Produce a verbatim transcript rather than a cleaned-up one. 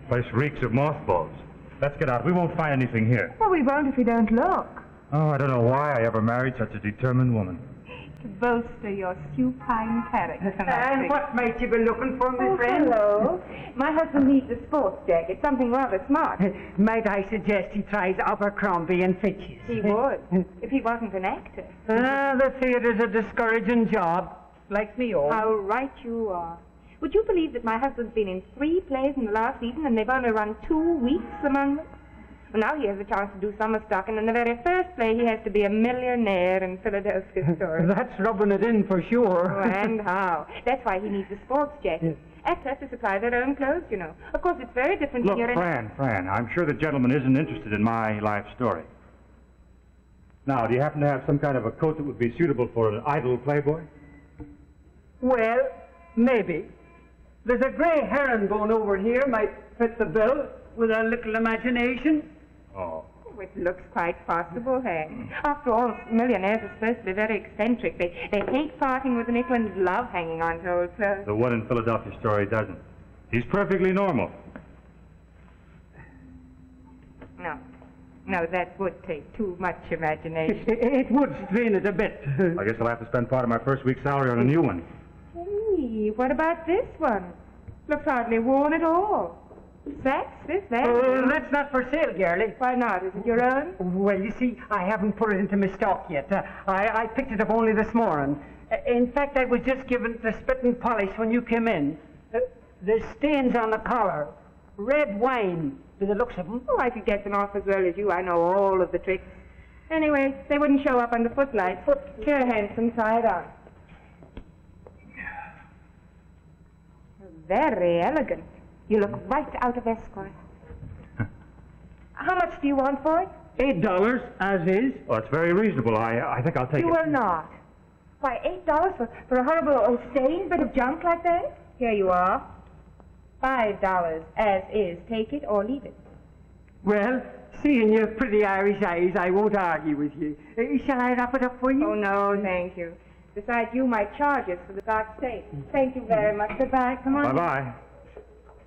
Place reeks of mothballs. Let's get out. We won't find anything here. Well, we won't if we don't look. Oh, I don't know why I ever married such a determined woman. To bolster your supine character. And what might you be looking for, my Oh, friend? hello. My husband needs a sports jacket, something rather smart. Might I suggest he tries Abercrombie and Fitch's? He would, if he wasn't an actor. Ah, the theatre's a discouraging job, like me own. How right you are. Would you believe that my husband's been in three plays in the last season and they've only run two weeks among them? Well, now he has a chance to do summer stock, and in the very first play he has to be a millionaire in Philadelphia story. That's rubbing it in for sure. Oh, and how? That's why he needs a sports jacket. Actors have to supply their own clothes, you know. Of course, it's very different Look, when you're in... Fran, Fran, I'm sure the gentleman isn't interested in my life story. Now, do you happen to have some kind of a coat that would be suitable for an idle playboy? Well, maybe. There's a grey herringbone over here might fit the bill with a little imagination. Oh. Oh, it looks quite possible, hey? After all, millionaires are supposed to be very eccentric. They, they hate parting with a nickel and love hanging on to old clothes. The one in Philadelphia story doesn't. He's perfectly normal. No. No, that would take too much imagination. It, it would strain it a bit. I guess I'll have to spend part of my first week's salary on a new one. Hey, what about this one? Looks hardly worn at all. Sax, this, that? Oh, that's not for sale, girlie. Why not? Is it your own? Well, you see, I haven't put it into my stock yet. Uh, I, I picked it up only this morning. Uh, in fact, I was just given the spit and polish when you came in. Uh, there's stains on the collar. Red wine, by the looks of them. Oh, I could get them off as well as you. I know all of the tricks. Anyway, they wouldn't show up under footlights. Here, handsome, try it on. Very elegant. You look right out of escort. How much do you want for it? Eight dollars, as is. Oh, it's very reasonable. I I think I'll take You it. will not. Why, eight dollars for, for a horrible old stained bit of junk like that? Here you are. Five dollars, as is. Take it or leave it. Well, seeing your pretty Irish eyes, I won't argue with you. Uh, shall I wrap it up for you? Oh, no, thank you. Besides, you might charge us for the dark state. Thank you very much. Goodbye. Come on. Bye-bye.